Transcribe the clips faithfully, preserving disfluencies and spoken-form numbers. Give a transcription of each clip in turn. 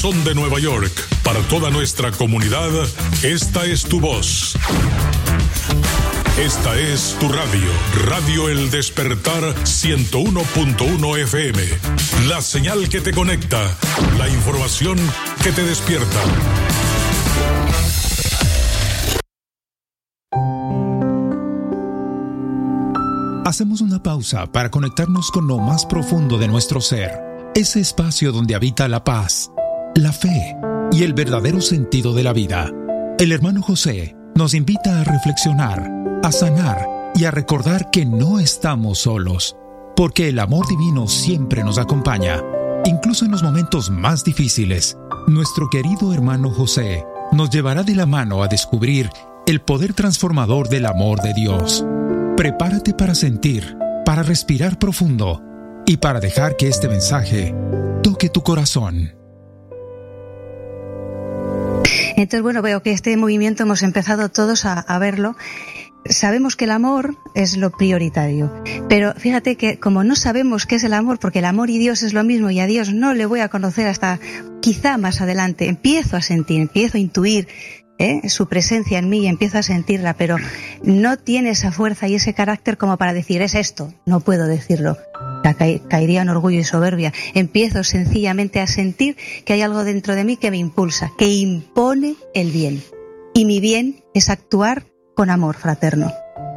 corazón de Nueva York, para toda nuestra comunidad, esta es tu voz. Esta es tu radio, Radio El Despertar ciento uno punto uno F M. La señal que te conecta, la información que te despierta. Hacemos una pausa para conectarnos con lo más profundo de nuestro ser, ese espacio donde habita la paz, la fe y el verdadero sentido de la vida. El hermano José nos invita a reflexionar, a sanar y a recordar que no estamos solos, porque el amor divino siempre nos acompaña, incluso en los momentos más difíciles. Nuestro querido hermano José nos llevará de la mano a descubrir el poder transformador del amor de Dios. Prepárate para sentir, para respirar profundo y para dejar que este mensaje toque tu corazón. Entonces, bueno, veo que este movimiento hemos empezado todos a, a verlo. Sabemos que el amor es lo prioritario, pero fíjate que como no sabemos qué es el amor, porque el amor y Dios es lo mismo y a Dios no le voy a conocer hasta quizá más adelante, empiezo a sentir, empiezo a intuir ¿eh? su presencia en mí y empiezo a sentirla, pero no tiene esa fuerza y ese carácter como para decir, es esto, no puedo decirlo. Caería en orgullo y soberbia. Empiezo sencillamente a sentir que hay algo dentro de mí que me impulsa, que impone el bien. Y mi bien es actuar con amor fraterno.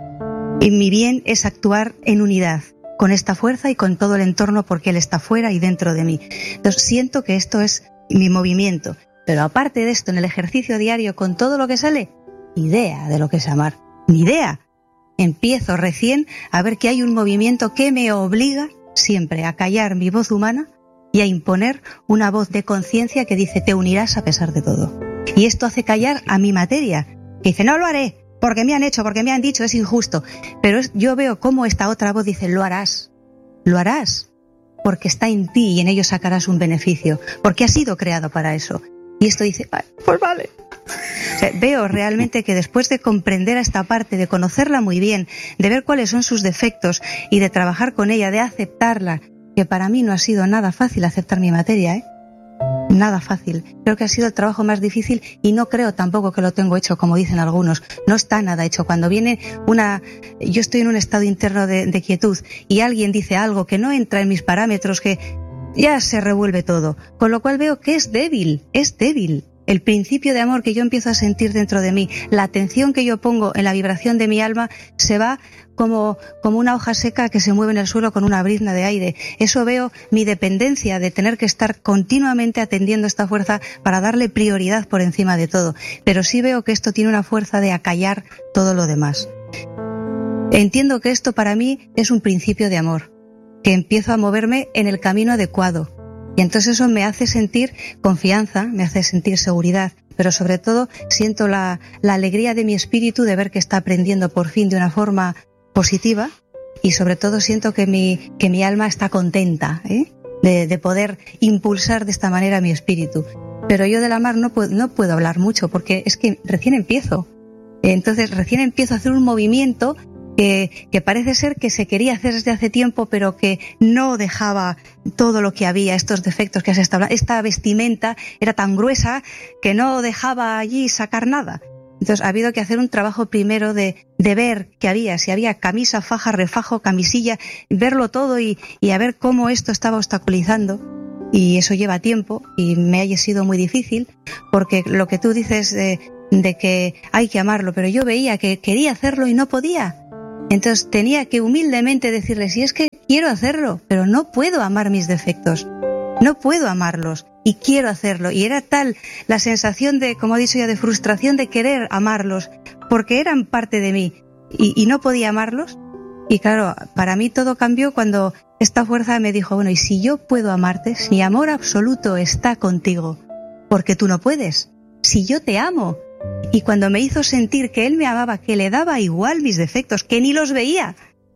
Y mi bien es actuar en unidad con esta fuerza y con todo el entorno, porque Él está fuera y dentro de mí. Entonces siento que esto es mi movimiento. Pero aparte de esto, en el ejercicio diario, con todo lo que sale, idea de lo que es amar. Ni idea. Empiezo recién a ver que hay un movimiento que me obliga siempre a callar mi voz humana y a imponer una voz de conciencia que dice, te unirás a pesar de todo. Y esto hace callar a mi materia, que dice, no lo haré, porque me han hecho, porque me han dicho, es injusto. Pero es, yo veo cómo esta otra voz dice, lo harás, lo harás, porque está en ti y en ello sacarás un beneficio, porque has sido creado para eso. Y esto dice, pues vale. O sea, veo realmente que después de comprender a esta parte, de conocerla muy bien, de ver cuáles son sus defectos y de trabajar con ella, de aceptarla, que para mí no ha sido nada fácil aceptar mi materia, ¿eh? Nada fácil. Creo que ha sido el trabajo más difícil y no creo tampoco que lo tengo hecho, como dicen algunos. No está nada hecho. Cuando viene una... Yo estoy en un estado interno de, de quietud y alguien dice algo que no entra en mis parámetros, que ya se revuelve todo. Con lo cual veo que es débil, es débil. El principio de amor que yo empiezo a sentir dentro de mí, la atención que yo pongo en la vibración de mi alma, se va como, como una hoja seca que se mueve en el suelo con una brizna de aire. Eso veo mi dependencia de tener que estar continuamente atendiendo esta fuerza para darle prioridad por encima de todo. Pero sí veo que esto tiene una fuerza de acallar todo lo demás. Entiendo que esto para mí es un principio de amor, que empiezo a moverme en el camino adecuado. Y entonces eso me hace sentir confianza, me hace sentir seguridad, pero sobre todo siento la, la alegría de mi espíritu de ver que está aprendiendo por fin de una forma positiva, y sobre todo siento que mi, que mi alma está contenta, ¿eh? de, de poder impulsar de esta manera mi espíritu. Pero yo del amar no puedo, no puedo hablar mucho porque es que recién empiezo. Entonces recién empiezo a hacer un movimiento Que, que parece ser que se quería hacer desde hace tiempo, pero que no dejaba todo lo que había, estos defectos que has estado hablando. Esta vestimenta era tan gruesa que no dejaba allí sacar nada. Entonces ha habido que hacer un trabajo primero de, de ver qué había, si había camisa, faja, refajo, camisilla, verlo todo y, y a ver cómo esto estaba obstaculizando. Y eso lleva tiempo y me haya sido muy difícil, porque lo que tú dices de, de que hay que amarlo, pero yo veía que quería hacerlo y no podía. Entonces tenía que humildemente decirle, si es que quiero hacerlo, pero no puedo amar mis defectos, no puedo amarlos y quiero hacerlo. Y era tal la sensación de, como he dicho ya, de frustración de querer amarlos, porque eran parte de mí y, y no podía amarlos. Y claro, para mí todo cambió cuando esta fuerza me dijo, bueno, ¿y si yo puedo amarte? Si mi amor absoluto está contigo, porque tú no puedes. Si yo te amo. Y cuando me hizo sentir que Él me amaba, que le daba igual mis defectos, que ni los veía,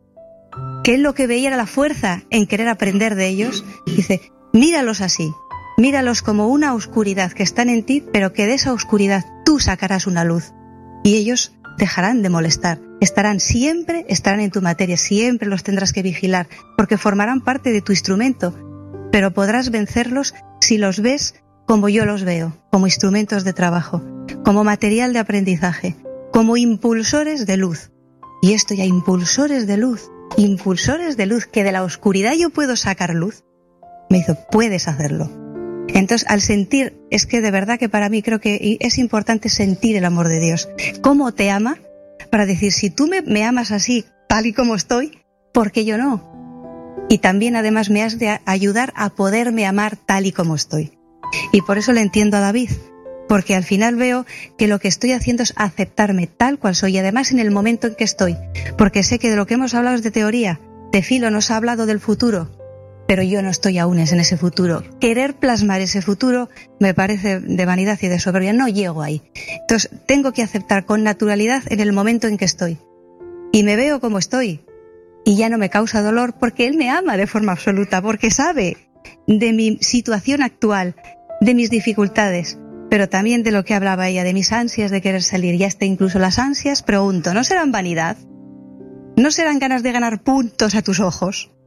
que Él lo que veía era la fuerza en querer aprender de ellos, dice, míralos así, míralos como una oscuridad que están en ti, pero que de esa oscuridad tú sacarás una luz. Y ellos dejarán de molestar, estarán siempre, estarán en tu materia, siempre los tendrás que vigilar, porque formarán parte de tu instrumento, pero podrás vencerlos si los ves como yo los veo, como instrumentos de trabajo, como material de aprendizaje, como impulsores de luz. Y esto ya, impulsores de luz, impulsores de luz, que de la oscuridad yo puedo sacar luz. Me dijo, puedes hacerlo. Entonces, al sentir, es que de verdad que para mí creo que es importante sentir el amor de Dios. ¿Cómo te ama? Para decir, si tú me, me amas así, tal y como estoy, ¿por qué yo no? Y también además me has de ayudar a poderme amar tal y como estoy. Y por eso le entiendo a David, porque al final veo que lo que estoy haciendo es aceptarme tal cual soy, y además en el momento en que estoy, porque sé que de lo que hemos hablado es de teoría. Tefilo nos ha hablado del futuro, pero yo no estoy aún en ese futuro. Querer plasmar ese futuro me parece de vanidad y de soberbia, no llego ahí. Entonces tengo que aceptar con naturalidad en el momento en que estoy. Y me veo como estoy, y ya no me causa dolor porque Él me ama de forma absoluta, porque sabe de mi situación actual, de mis dificultades, pero también de lo que hablaba ella, de mis ansias de querer salir. Y hasta incluso las ansias, pregunto, ¿no serán vanidad? ¿No serán ganas de ganar puntos a tus ojos?